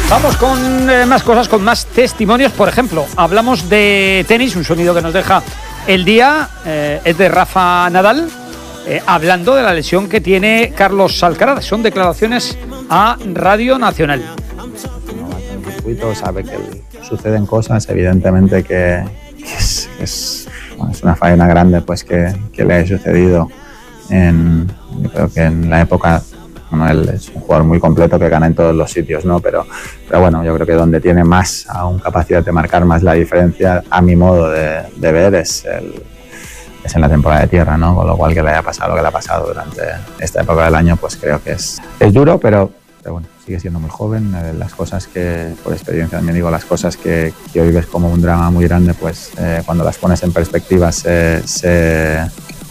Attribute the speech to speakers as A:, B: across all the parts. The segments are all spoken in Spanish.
A: Vamos con más cosas, con más testimonios. Por ejemplo, hablamos de tenis, un sonido que nos deja el día, es de Rafa Nadal, hablando de la lesión que tiene Carlos Alcaraz. Son declaraciones a Radio Nacional.
B: En el circuito sabe que suceden cosas, evidentemente que es una faena grande pues que le ha sucedido yo creo que en la época. Bueno, él es un jugador muy completo que gana en todos los sitios, ¿no? Pero bueno, yo creo que donde tiene más aún capacidad de marcar más la diferencia, a mi modo de ver, es en la temporada de tierra, ¿no? Con lo cual que le haya pasado lo que le ha pasado durante esta época del año, pues creo que es duro, pero bueno, sigue siendo muy joven. Las cosas que, por experiencia también digo, las cosas que hoy ves como un drama muy grande, pues cuando las pones en perspectiva se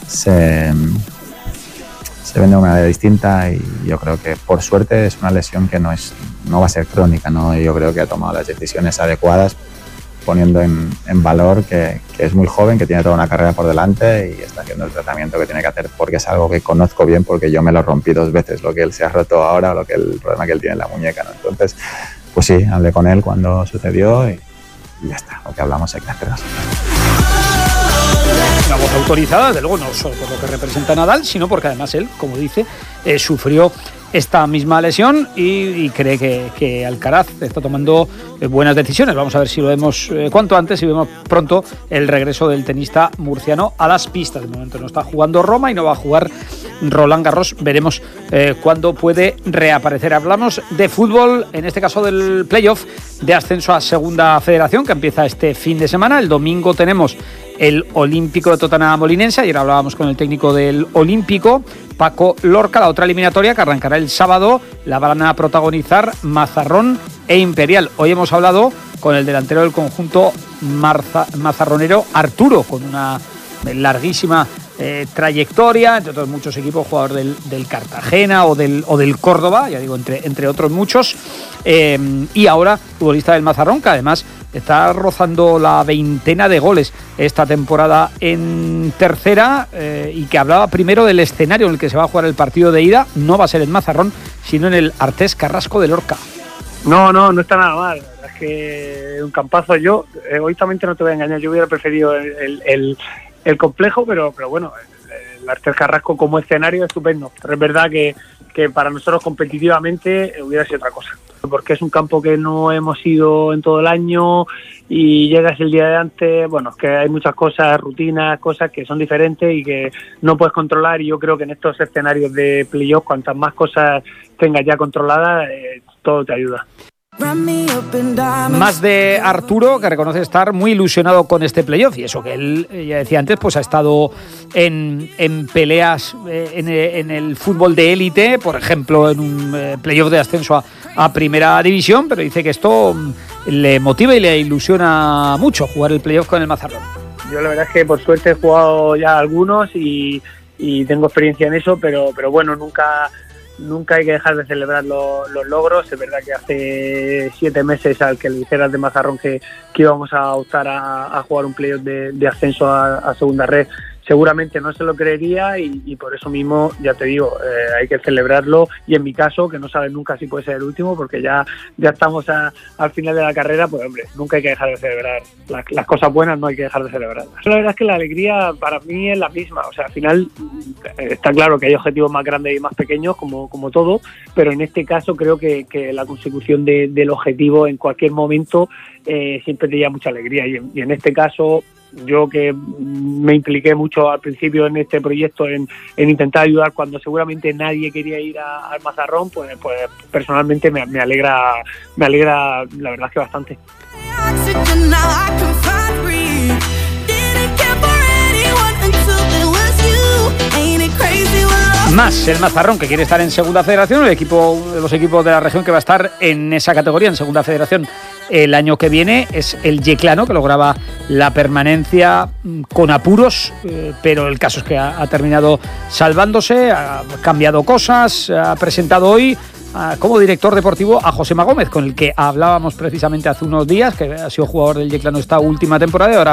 B: ven de una manera distinta, y yo creo que por suerte es una lesión que no va a ser crónica, ¿no? Yo creo que ha tomado las decisiones adecuadas, poniendo en valor que es muy joven, que tiene toda una carrera por delante y está haciendo el tratamiento que tiene que hacer, porque es algo que conozco bien, porque yo me lo rompí 2 veces, lo que él se ha roto ahora o el problema que él tiene en la muñeca, ¿no? Entonces, pues sí, hablé con él cuando sucedió y ya está, lo que hablamos hay que hacerlo.
A: Una voz autorizada, desde luego, no solo por lo que representa Nadal, sino porque además él, como dice, sufrió esta misma lesión y cree que Alcaraz está tomando buenas decisiones. Vamos a ver si lo vemos cuanto antes y vemos pronto el regreso del tenista murciano a las pistas. De momento no está jugando Roma y no va a jugar Roland Garros. Veremos cuándo puede reaparecer. Hablamos de fútbol, en este caso del playoff de ascenso a Segunda Federación, que empieza este fin de semana. El domingo tenemos el Olímpico de Totana Molinense. Ayer hablábamos con el técnico del Olímpico, Paco Lorca. La otra eliminatoria, que arrancará el sábado, la van a protagonizar Mazarrón e Imperial. Hoy hemos hablado con el delantero del conjunto mazarronero, Arturo, con una larguísima trayectoria, entre otros muchos equipos, jugador del Cartagena o del Córdoba, ya digo, entre otros muchos, y ahora futbolista del Mazarrón, que además está rozando la 20 de goles esta temporada en tercera, y que hablaba primero del escenario en el que se va a jugar el partido de ida. No va a ser en Mazarrón, sino en el Artés Carrasco de Lorca.
C: No está nada mal. La verdad es que un campazo. Yo, egoístamente no te voy a engañar, yo hubiera preferido el complejo, pero bueno, el Artés Carrasco como escenario es estupendo. Pero es verdad que para nosotros competitivamente hubiera sido otra cosa, porque es un campo que no hemos ido en todo el año y llegas el día de antes. Bueno, es que hay muchas cosas, rutinas, cosas que son diferentes y que no puedes controlar, y yo creo que en estos escenarios de playoff, cuantas más cosas tengas ya controladas, todo te ayuda.
A: Más de Arturo, que reconoce estar muy ilusionado con este playoff, y eso que él, ya decía antes, pues ha estado en peleas en el fútbol de élite, por ejemplo en un playoff de ascenso a Primera División, pero dice que esto le motiva y le ilusiona mucho jugar el playoff con el Mazarrón.
C: Yo la verdad es que por suerte he jugado ya algunos y tengo experiencia en eso, pero bueno, nunca hay que dejar de celebrar los logros. Es verdad que hace 7 meses al que le dijeras de Mazarrón que íbamos a optar a jugar un playoff de ascenso a Segunda Red, seguramente no se lo creería, y por eso mismo, ya te digo, hay que celebrarlo. Y en mi caso, que no sabes nunca si puede ser el último, porque ya estamos al final de la carrera, pues hombre, nunca hay que dejar de celebrar. Las cosas buenas no hay que dejar de celebrarlas. La verdad es que la alegría para mí es la misma. O sea, al final está claro que hay objetivos más grandes y más pequeños, como todo, pero en este caso creo que la consecución del objetivo en cualquier momento siempre te lleva mucha alegría, y en este caso, yo que me impliqué mucho al principio en este proyecto en intentar ayudar cuando seguramente nadie quería ir al Mazarrón, pues personalmente me alegra la verdad que bastante.
A: Más el Mazarrón, que quiere estar en Segunda Federación, uno de los equipos de la región que va a estar en esa categoría, en Segunda Federación, el año que viene, es el Yeclano, que lograba la permanencia con apuros, pero el caso es que ha terminado salvándose, ha cambiado cosas, ha presentado hoy como director deportivo a Josema Gómez, con el que hablábamos precisamente hace unos días, que ha sido jugador del Yeclano esta última temporada, y ahora